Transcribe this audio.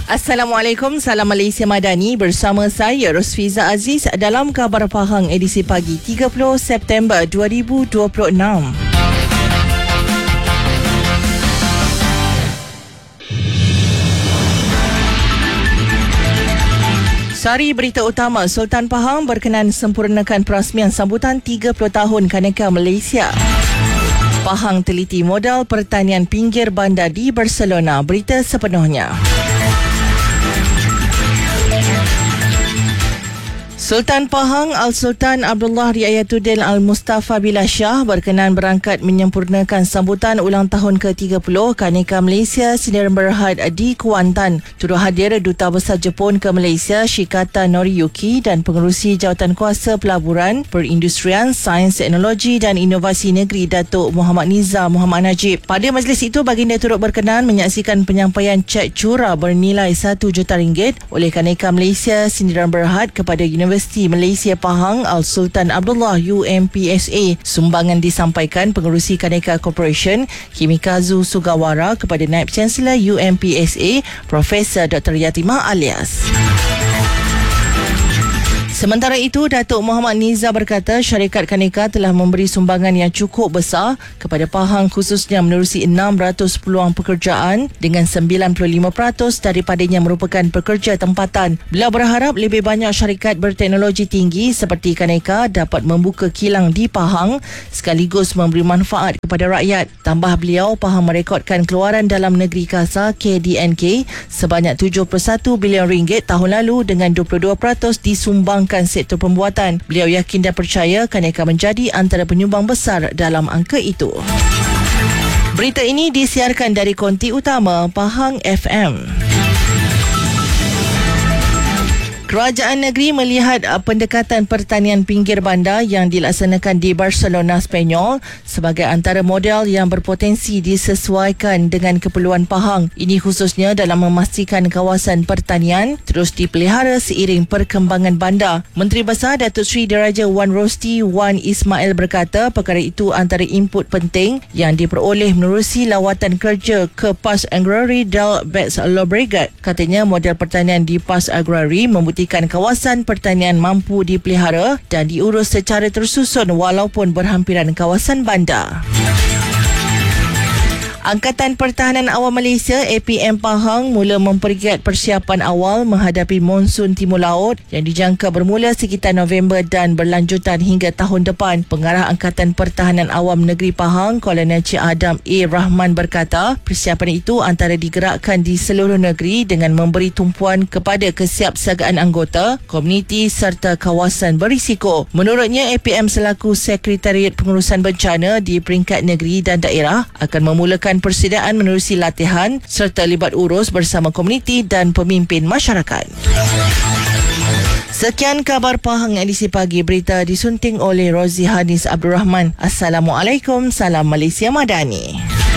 Assalamualaikum, salam Malaysia Madani. Bersama saya Rosfiza Aziz dalam Khabar Pahang edisi pagi 30 September 2026. Sari berita utama, Sultan Pahang berkenan sempurnakan perasmian sambutan 30 tahun Kaneka Malaysia. Pahang teliti modal pertanian pinggir bandar di Barcelona. Berita sepenuhnya. Sultan Pahang Al-Sultan Abdullah Riayatuddin Al-Mustafa Billah Shah berkenan berangkat menyempurnakan sambutan ulang tahun ke-30 Kaneka Malaysia Sdn Bhd di Kuantan. Turut hadir Duta Besar Jepun ke Malaysia Shikata Noriyuki dan Pengerusi Jawatan Kuasa Pelaburan, Perindustrian, Sains, Teknologi dan Inovasi Negeri Datuk Muhammad Nizar Muhammad Najib. Pada majlis itu, baginda turut berkenan menyaksikan penyampaian cek curah bernilai RM1 juta oleh Kaneka Malaysia Sdn Bhd kepada Universiti Malaysia Pahang Al-Sultan Abdullah UMPSA. Sumbangan disampaikan Pengerusi Kaneka Corporation Kimikazu Sugawara kepada Naib Chancellor UMPSA Profesor Dr. Yatimah Alias. Sementara itu, Datuk Muhammad Nizar berkata syarikat Kaneka telah memberi sumbangan yang cukup besar kepada Pahang, khususnya menerusi 600 peluang pekerjaan dengan 95% daripadanya merupakan pekerja tempatan. Beliau berharap lebih banyak syarikat berteknologi tinggi seperti Kaneka dapat membuka kilang di Pahang sekaligus memberi manfaat kepada rakyat. Tambah beliau, Pahang merekodkan keluaran dalam negeri kasar KDNK sebanyak RM71 bilion tahun lalu dengan 22% disumbang sektor pembuatan. Beliau yakin dan percaya Kaneka menjadi antara penyumbang besar dalam angka itu. Berita ini disiarkan dari konti utama Pahang FM. Kerajaan negeri melihat pendekatan pertanian pinggir bandar yang dilaksanakan di Barcelona, Sepanyol sebagai antara model yang berpotensi disesuaikan dengan keperluan Pahang. Ini khususnya dalam memastikan kawasan pertanian terus dipelihara seiring perkembangan bandar. Menteri Besar Datuk Seri Diraja Wan Rosti Wan Ismail berkata perkara itu antara input penting yang diperoleh menerusi lawatan kerja ke PAS Agrari del Baix Llobregat. Katanya model pertanian di PAS Agrari membuktikan kawasan pertanian mampu dipelihara dan diurus secara tersusun walaupun berhampiran kawasan bandar. Angkatan Pertahanan Awam Malaysia APM Pahang mula mempergiat persiapan awal menghadapi monsun timur laut yang dijangka bermula sekitar November dan berlanjutan hingga tahun depan. Pengarah Angkatan Pertahanan Awam Negeri Pahang, Kolonel Cik Adam A. Rahman berkata, persiapan itu antara digerakkan di seluruh negeri dengan memberi tumpuan kepada kesiapsiagaan anggota, komuniti serta kawasan berisiko. Menurutnya, APM selaku Sekretariat Pengurusan Bencana di peringkat negeri dan daerah akan memulakan persediaan menerusi latihan serta libat urus bersama komuniti dan pemimpin masyarakat. Sekian Khabar Pahang edisi pagi. Berita disunting oleh Rozi Hanis Abdul Rahman. Assalamualaikum, salam Malaysia Madani.